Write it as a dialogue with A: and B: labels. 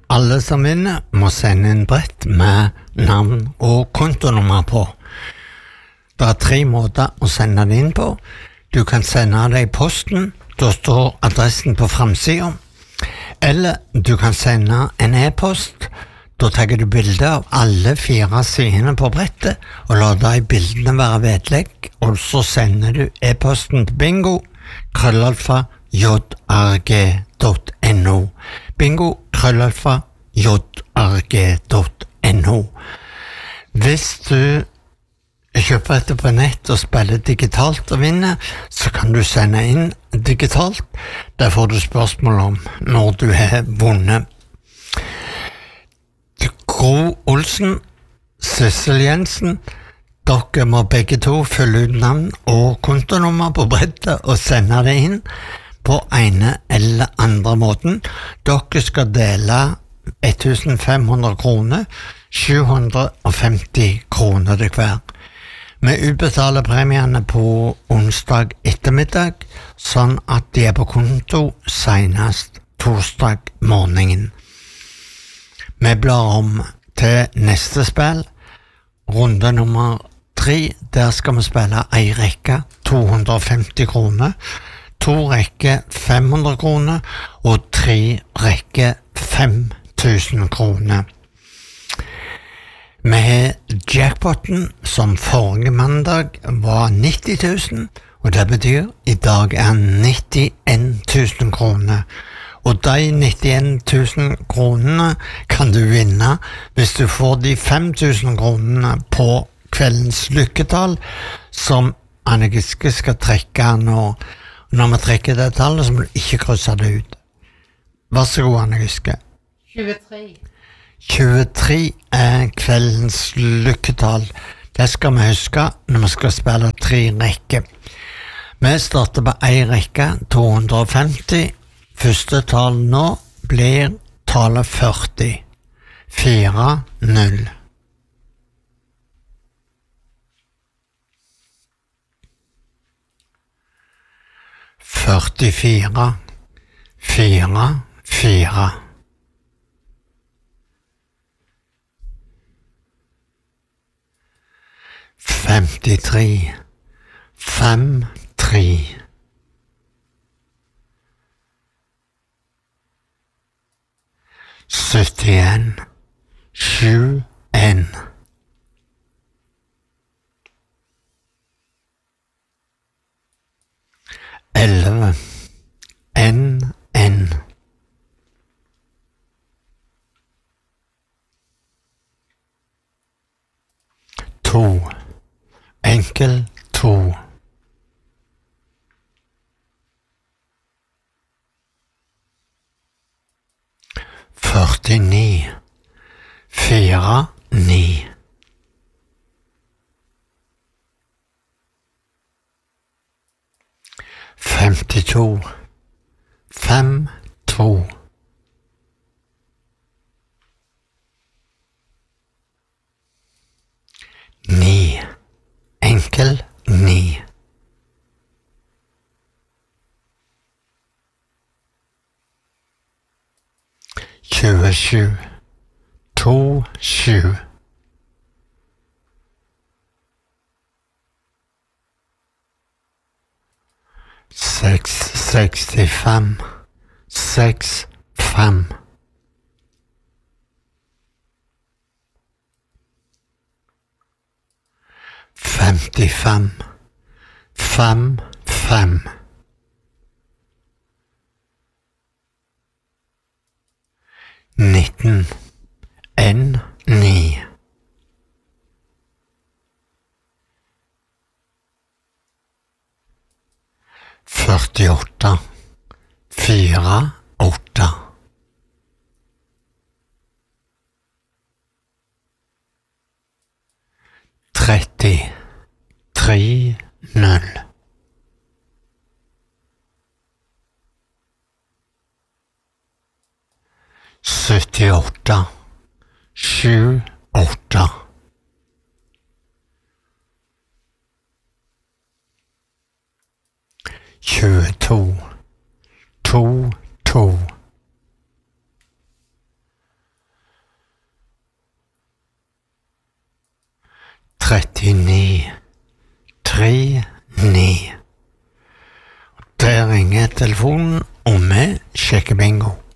A: Alle som vinner må sende en brett med navn og kontonummer på. Det er 3 måter å sende det inn på. Du kan sende det i posten, da står adressen på framsiden. Eller du kan sende en e-post. Da tar du bilde av alle 4 sidene på brettet og lar de bildene være vedlegg, og så sender du e-posten til bingo@jrg.no. bingo@jrg.no. Hvis du kjøper dette på nett og spiller digitalt og vinner, så kan du sende inn digitalt. Der får du spørsmål om når du har vunnet. Gro Olsen, Sissel Jensen, dere må begge to fylle ut navn og kontonummer på brettet og sende det inn på ene eller andre måten. Dere skal dele 1500 kroner, 750 kroner til hver. Vi utbetaler premiene på onsdag ettermiddag, sånn at de er på konto senest torsdag morgenen. Vi blar om til neste spill, runde nummer 3. Der skal vi spille en rekke 250 kroner, 2 rekker 500 kroner og 3 rekker 5000 kroner. Vi har jackpotten som forrige mandag var 90 000, og det betyr i dag er 91 000 kroner. Og de 91 000 kronene kan du vinne hvis du får de 5000 kronene på kveldens lykketall, som Anne Giske skal trekke nå. Når vi trekker det tallet, så må du ikke krysse det ut. Vær så god, Anne Giske.
B: 23.
A: 23 er kveldens lykketall. Det skal vi huske når vi skal spille 3 rekker. Vi starter på 1 rekke, 250. Første tall nå blir tallet 40. 4-0. 44. 4-4. 53. 5-3. 71. 7-1. 11. N. 2. Enkel 2. 49. 4-9. 52. 5-2. 9. Enkel 9. 27. 2-7. 65. 6-5. 55. 5-5. 19. N9. 48. 4-8. 30. 3-0. 78. 7-8. 22. 2-2. 39 39. Der ringer telefonen, og vi sjekker bingo.